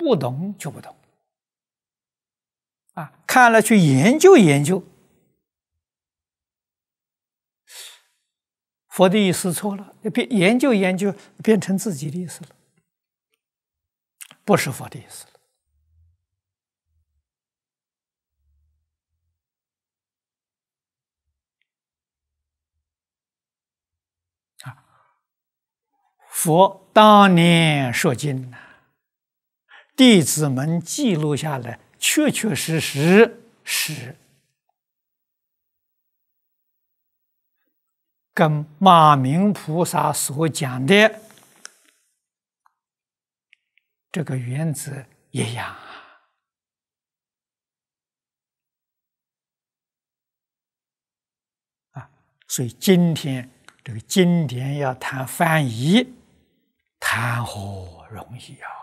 不懂就不懂啊，看了去研究研究，佛的意思错了，研究研究变成自己的意思了，不是佛的意思了。佛当年说经呐，弟子们记录下来，确确实实是跟马明菩萨所讲的这个原则一样啊。所以今天这个经典要谈翻译，谈何容易啊！